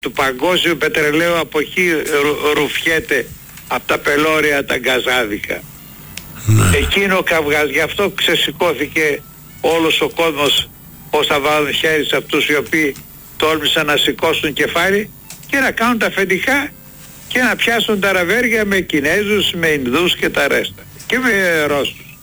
του παγκόσμιου πετρελαίου από εκεί ρουφιέται από τα πελώρια τα γκαζάδικα. Εκείνο ο καυγάς, γι' αυτό ξεσηκώθηκε όλος ο κόσμος πως θα βάλουν χέρι σε αυτούς οι οποίοι τόλμησαν να σηκώσουν κεφάλι και να κάνουν τα αφεντικά και να πιάσουν τα ραβέρια με Κινέζους, με Ινδούς και τα ρέστα και με Ρώσους.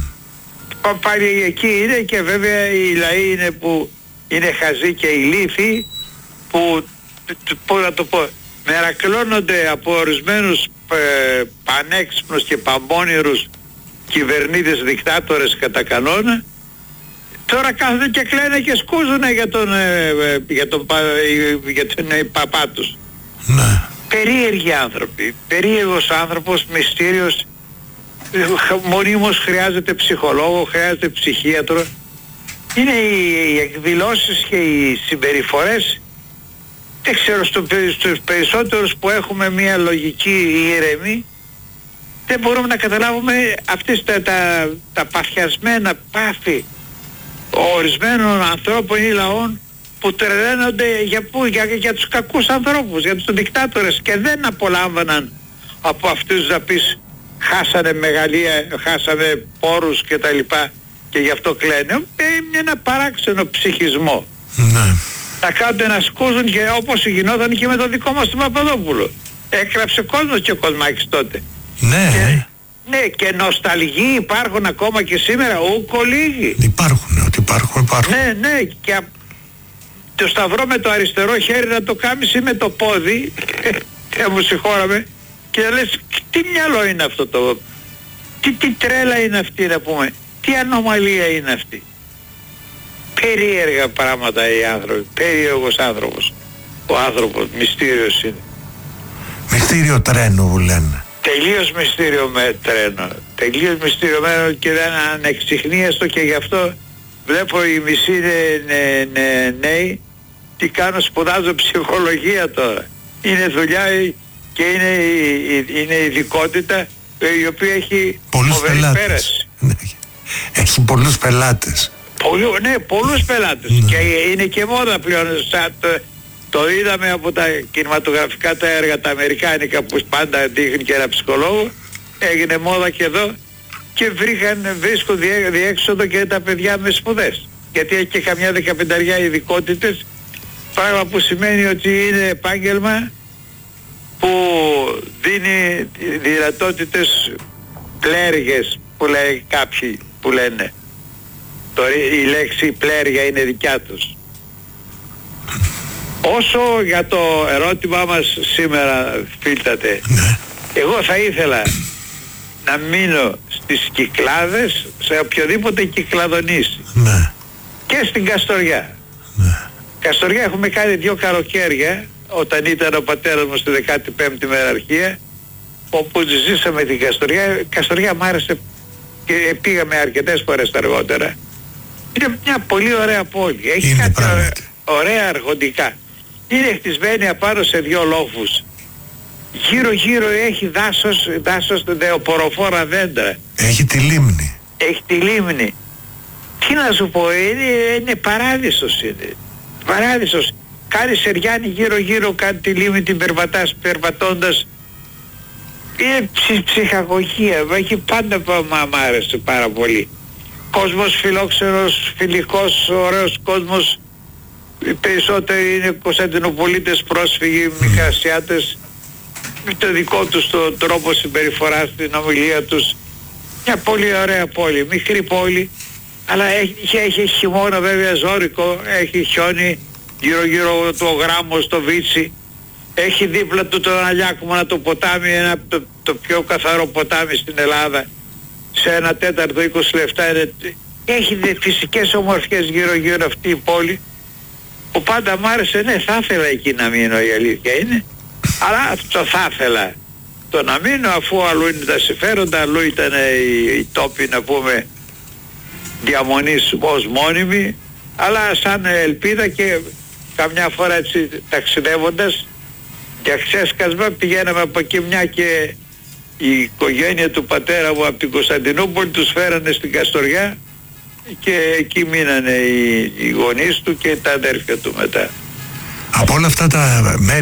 Πάλι εκεί είναι, και βέβαια οι λαοί είναι που είναι χαζοί και ηλίθιοι που, πώς να το πω, μερακλώνονται από ορισμένους πανέξυπνους και παμπώνηρους κυβερνήτες δικτάτορες κατά κανόνα. Τώρα κάθονται και κλαίνε και σκούζουνε για τον παπά τους. Ναι. Περίεργοι άνθρωποι, περίεργος άνθρωπος, μυστήριος, μονίμως χρειάζεται ψυχολόγο, χρειάζεται ψυχίατρο. Είναι οι εκδηλώσεις και οι συμπεριφορές, δεν ξέρω, στους περισσότερους που έχουμε μια λογική ήρεμη, δεν μπορούμε να καταλάβουμε αυτές τα παθιασμένα πάθη ορισμένων ανθρώπων ή λαών που τρελαίνονται για τους κακούς ανθρώπους, για τους δικτάτορες, και δεν απολάμβαναν από αυτούς να πεις χάσανε μεγαλεία, χάσαμε πόρους και τα λοιπά και γι' αυτό κλαίνε. Ένα παράξενο ψυχισμό. Ναι. Να κάνουν να σκούζουν, και όπως γινόταν και με τον δικό μας τον Παπαδόπουλο. Έκλαψε κόσμος και ο Κοσμάκης τότε. Ναι. Ναι, και νοσταλγοί υπάρχουν ακόμα και σήμερα, ούκο λίγοι. Υπάρχουν. Ναι, και το σταυρό με το αριστερό χέρι να το κάμισει με το πόδι, μου συγχώραμε, και λες τι μυαλό είναι αυτό τι τρέλα είναι αυτή, να πούμε, τι ανομαλία είναι αυτή. Περίεργα πράγματα οι άνθρωποι, περίεργος άνθρωπος. Ο άνθρωπος μυστήριος είναι. Μυστήριο τρένο που λένε. Τελείως μυστήριο με τρένο. Τελείως μυστήριο μένο και δεν ανεξιχνίαστο, και γι' αυτό βλέπω οι μισοί νέοι τι κάνω, σπουδάζω ψυχολογία τώρα. Είναι δουλειά και είναι ειδικότητα η οποία έχει φοβερή πέραση. Έχει πολλούς πελάτες. Ναι, πολλούς πελάτες. Και είναι και μόδα πλέον. Το είδαμε από τα κινηματογραφικά τα έργα τα αμερικάνικα που πάντα δείχνει και ένα ψυχολόγο. Έγινε μόδα και εδώ και βρίσκουν διέξοδο και τα παιδιά με σπουδές. Γιατί έχει και καμιά 15 ειδικότητες, πράγμα που σημαίνει ότι είναι επάγγελμα που δίνει δυνατότητες πλέργες που λέει κάποιοι που λένε. Η λέξη πλέρια είναι δικιά τους. Όσο για το ερώτημά μας σήμερα, φίλτατε, εγώ θα ήθελα να μείνω στις Κυκλάδες, σε οποιοδήποτε κυκλαδονήσει, και στην Καστοριά. Καστοριά έχουμε κάνει 2 καλοκαίρια όταν ήταν ο πατέρας μου στη 15η Μεραρχία, όπου ζήσαμε την Καστοριά. Η Καστοριά μ' άρεσε και πήγαμε αρκετές φορές αργότερα. Είναι μια πολύ ωραία πόλη, έχει κάτι ωραία αρχοντικά. Είναι χτισμένη απάνω σε 2 λόφους. Γύρω γύρω έχει δάσος δεοποροφόρα δέντρα. Έχει τη λίμνη. Τι να σου πω, είναι παράδεισος είναι. Παράδεισος. Κάνει σεριάνι γύρω γύρω, κάνει τη λίμνη, την περπατώντας. Είναι ψυχαγωγία, έχει πάντα μ' άρεσε πάρα πολύ. Κόσμος φιλόξενος, φιλικός, ωραίος κόσμος. Οι περισσότεροι είναι Κωνσταντινοπολίτες, πρόσφυγοι, Μικρασιάτες, με το δικό τους το τρόπο συμπεριφοράς, την ομιλία τους. Μια πολύ ωραία πόλη, μικρή πόλη, αλλά έχει χειμώνα βέβαια ζώρικο, έχει χιόνι γύρω γύρω το Γράμμος, το Βίτσι, έχει δίπλα του τον Αλιάκμονα το ποτάμι, το πιο καθαρό ποτάμι στην Ελλάδα, σε 1/4, 20 λεπτά είναι. Έχει φυσικές ομορφιές γύρω γύρω αυτή η πόλη, που πάντα μ' άρεσε. Ναι, θα ήθελα εκεί να μείνω, η αλήθεια είναι, αλλά αυτό θα ήθελα το να μείνω, αφού αλλού είναι τα συμφέροντα, αλλού ήταν οι τόποι, να πούμε, διαμονής ως μόνιμοι, αλλά σαν ελπίδα, και καμιά φορά έτσι ταξιδεύοντας για ξέσκασμα πηγαίναμε από εκεί, μια και η οικογένεια του πατέρα μου από την Κωνσταντινούπολη τους φέρανε στην Καστοριά και εκεί μείνανε οι γονείς του και τα αδέρφια του μετά. Από όλα αυτά τα μέρη